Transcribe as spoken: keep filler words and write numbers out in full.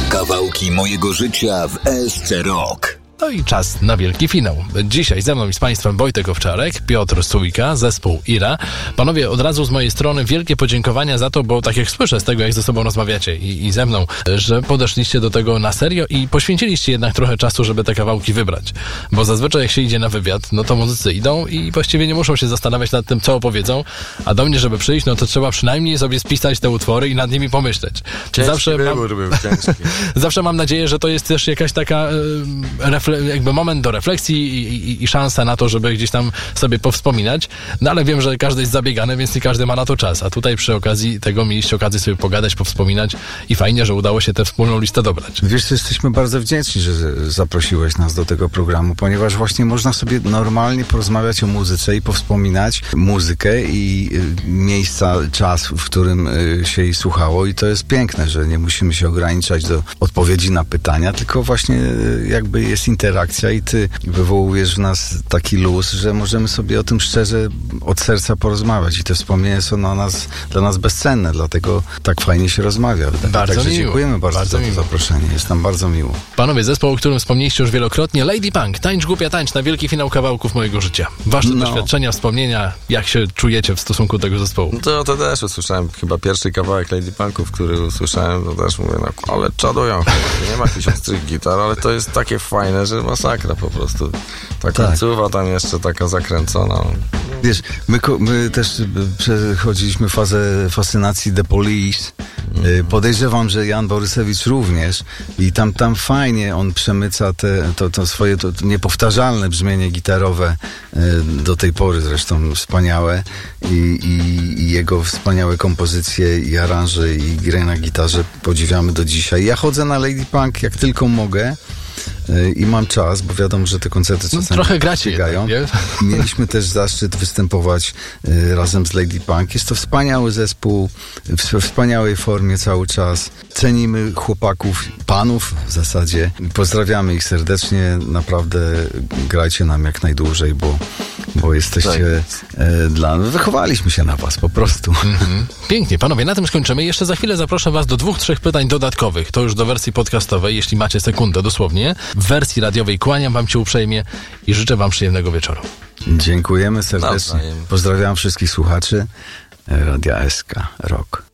Kawałki mojego życia w S C Rock. No i czas na wielki finał. Dzisiaj ze mną i z Państwem Wojtek Owczarek, Piotr Sójka, zespół Ira. Panowie, od razu z mojej strony wielkie podziękowania za to, bo tak jak słyszę z tego, jak ze sobą rozmawiacie i, i ze mną, że podeszliście do tego na serio i poświęciliście jednak trochę czasu, żeby te kawałki wybrać. Bo zazwyczaj jak się idzie na wywiad, no to muzycy idą i właściwie nie muszą się zastanawiać nad tym, co opowiedzą, a do mnie, żeby przyjść, no to trzeba przynajmniej sobie spisać te utwory i nad nimi pomyśleć. Ciężki Zawsze wybór mam, był, ciężki. Zawsze mam nadzieję, że to jest też jakaś taka y, refle- jakby moment do refleksji i, i, i szansa na to, żeby gdzieś tam sobie powspominać. No ale wiem, że każdy jest zabiegany, więc nie każdy ma na to czas. A tutaj przy okazji tego mieliście okazję sobie pogadać, powspominać i fajnie, że udało się tę wspólną listę dobrać. Wiesz co, jesteśmy bardzo wdzięczni, że zaprosiłeś nas do tego programu, ponieważ właśnie można sobie normalnie porozmawiać o muzyce i powspominać muzykę i miejsca, czas, w którym się jej słuchało i to jest piękne, że nie musimy się ograniczać do odpowiedzi na pytania, tylko właśnie jakby jest interakcja i ty wywołujesz w nas taki luz, że możemy sobie o tym szczerze od serca porozmawiać i te wspomnienia są na nas, dla nas bezcenne, dlatego tak fajnie się rozmawia. Bardzo Także miło. dziękujemy bardzo, bardzo za to miło. zaproszenie. Jest nam bardzo miło. Panowie, zespoł, o którym wspomnieliście już wielokrotnie, Lady Punk, Tańcz Głupia Tańcz na wielki finał kawałków mojego życia. Wasze No. doświadczenia, wspomnienia, jak się czujecie w stosunku do tego zespołu? No to, to też usłyszałem, chyba pierwszy kawałek Lady Punków, który usłyszałem, to też mówię, no ale czadują, nie ma jakichś ostrych gitar, ale to jest takie fajne, że masakra po prostu. Ta końcówa tak. Tam jeszcze taka zakręcona. Wiesz, my, my też przechodziliśmy fazę fascynacji The Police. Mm. Podejrzewam, że Jan Borysewicz również i tam, tam fajnie on przemyca te, to, to swoje to niepowtarzalne brzmienie gitarowe, do tej pory zresztą wspaniałe i, i, i jego wspaniałe kompozycje i aranże i grę na gitarze podziwiamy do dzisiaj. Ja chodzę na Lady Punk jak tylko mogę i mam czas, bo wiadomo, że te koncerty czasami no, trochę gracie biegają. Jednak, Mieliśmy też zaszczyt występować y, razem z Lady Punk. Jest to wspaniały zespół, w wspaniałej formie cały czas. Cenimy chłopaków, panów w zasadzie. Pozdrawiamy ich serdecznie. Naprawdę grajcie nam jak najdłużej, bo, bo jesteście tak. y, dla nas. Wychowaliśmy się na was po prostu. Mm-hmm. Pięknie, panowie, na tym skończymy. Jeszcze za chwilę zaproszę was do dwóch, trzech pytań dodatkowych. To już do wersji podcastowej, jeśli macie sekundę dosłownie. W wersji radiowej kłaniam wam się uprzejmie i życzę wam przyjemnego wieczoru. Dziękujemy serdecznie. Nawzajem. Pozdrawiam wszystkich słuchaczy Radia S K Rock.